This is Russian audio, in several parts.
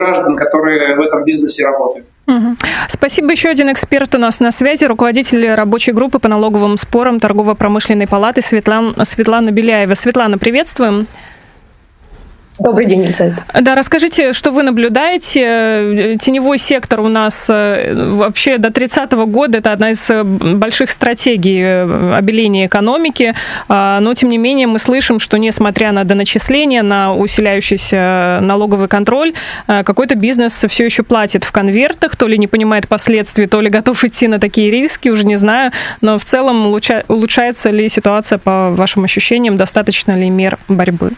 граждан, которые в этом бизнесе работают. Спасибо. Еще один эксперт у нас на связи, руководитель рабочей группы по налоговым спорам Торгово-промышленной палаты Светлана Беляева. Светлана, приветствуем. Добрый день, Елизавета. Да, расскажите, что вы наблюдаете. Теневой сектор у нас вообще до 30-го года это одна из больших стратегий обеления экономики, но тем не менее мы слышим, что несмотря на доначисления, на усиляющийся налоговый контроль, какой-то бизнес все еще платит в конвертах, то ли не понимает последствий, то ли готов идти на такие риски, уже не знаю, но в целом улучшается ли ситуация по вашим ощущениям, достаточно ли мер борьбы?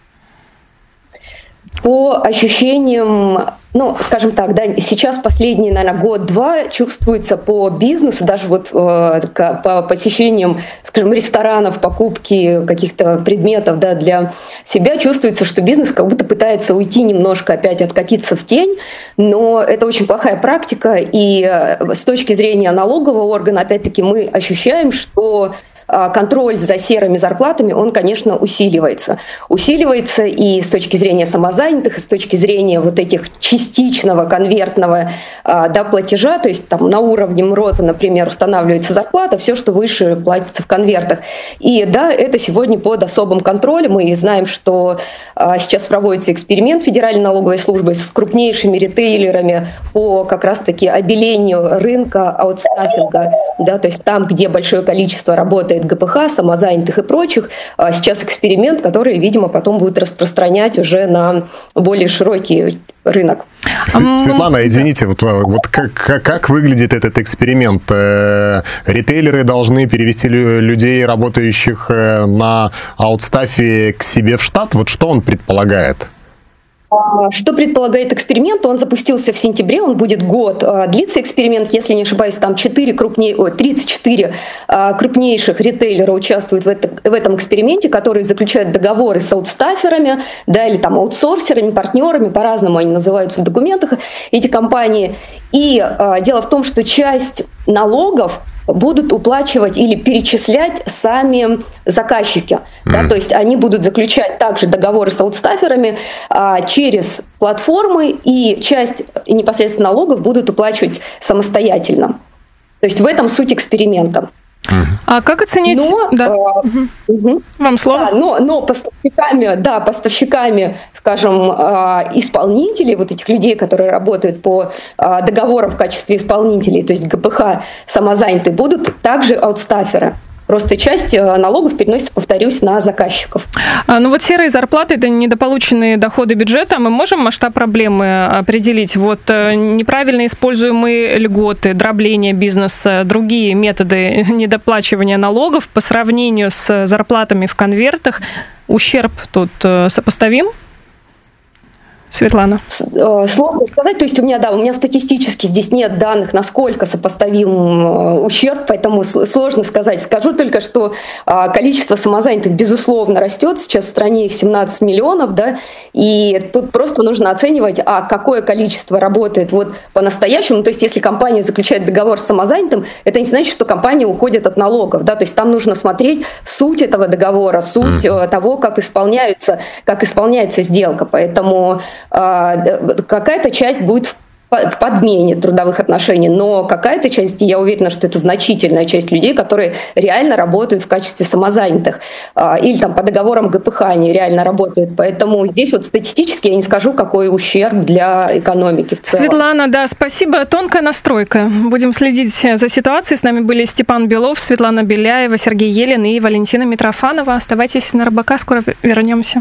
По ощущениям, скажем так, да, сейчас последний, наверное, год-два чувствуется по бизнесу, даже вот по посещениям, скажем, ресторанов, покупки каких-то предметов, да, для себя, чувствуется, что бизнес как будто пытается уйти немножко, опять откатиться в тень, но это очень плохая практика, и с точки зрения налогового органа, опять-таки, мы ощущаем, что контроль за серыми зарплатами, он, конечно, усиливается. Усиливается и с точки зрения самозанятых, и с точки зрения вот этих частичного конвертного платежа, то есть там на уровне МРОТа, например, устанавливается зарплата, все, что выше, платится в конвертах. И да, это сегодня под особым контролем. Мы знаем, что сейчас проводится эксперимент Федеральной налоговой службы с крупнейшими ритейлерами по как раз-таки обелению рынка аутстаффинга, да, то есть там, где большое количество работает ГПХ, самозанятых и прочих. Сейчас эксперимент, который, видимо, потом будет распространять уже на более широкий рынок. Светлана, извините, вот как выглядит этот эксперимент? Ритейлеры должны перевести людей, работающих на аутстаффе, к себе в штат? Вот что он предполагает? Что предполагает эксперимент? Он запустился в сентябре, он будет год. Длится эксперимент, если не ошибаюсь, там 34 крупнейших ритейлера участвуют в этом эксперименте, которые заключают договоры с аутстафферами, да, или там аутсорсерами, партнерами, по-разному они называются в документах, эти компании. И дело в том, что часть налогов будут уплачивать или перечислять сами заказчики. Да, то есть они будут заключать также договоры с аутстафферами через платформы, и часть непосредственно налогов будут уплачивать самостоятельно. То есть в этом суть эксперимента. А как оценить? Вам слово. Но поставщиками, скажем, исполнителей, вот этих людей, которые работают по договорам в качестве исполнителей, то есть ГПХ, самозанятые, будут также аутстафферы. Просто часть налогов переносится, повторюсь, на заказчиков. Вот серые зарплаты – это недополученные доходы бюджета. Мы можем масштаб проблемы определить? Вот неправильно используемые льготы, дробление бизнеса, другие методы недоплачивания налогов по сравнению с зарплатами в конвертах. Ущерб тут сопоставим? Светлана. Сложно сказать, то есть у меня статистически здесь нет данных, насколько сопоставим ущерб, поэтому сложно сказать. Скажу только, что количество самозанятых, безусловно, растет, сейчас в стране их 17 миллионов, да, и тут просто нужно оценивать, какое количество работает вот по-настоящему, то есть если компания заключает договор с самозанятым, это не значит, что компания уходит от налогов, да, то есть там нужно смотреть суть этого договора, суть того, как исполняется сделка, поэтому какая-то часть будет в подмене трудовых отношений, но какая-то часть, я уверена, что это значительная часть людей, которые реально работают в качестве самозанятых, или там по договорам ГПХ они реально работают. Поэтому здесь вот статистически я не скажу, какой ущерб для экономики в целом. Светлана, да, спасибо. Тонкая настройка. Будем следить за ситуацией. С нами были Степан Белов, Светлана Беляева, Сергей Елен и Валентина Митрофанова. Оставайтесь на РБК, скоро вернемся.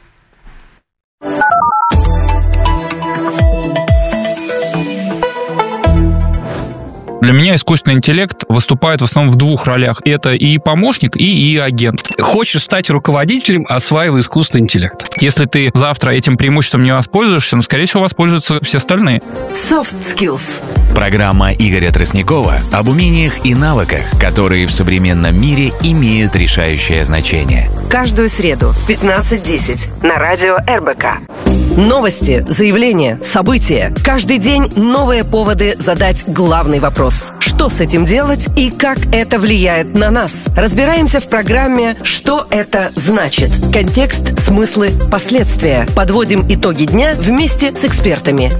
Для меня искусственный интеллект выступает в основном в двух ролях. Это и помощник, и агент. Хочешь стать руководителем, осваивай искусственный интеллект. Если ты завтра этим преимуществом не воспользуешься, скорее всего, воспользуются все остальные. Soft Skills. Программа Игоря Тростникова об умениях и навыках, которые в современном мире имеют решающее значение. Каждую среду в 15:10 на радио РБК. Новости, заявления, события. Каждый день новые поводы задать главный вопрос. вопрос: что с этим делать и как это влияет на нас? Разбираемся в программе «Что это значит?» Контекст, смыслы, последствия. Подводим итоги дня вместе с экспертами.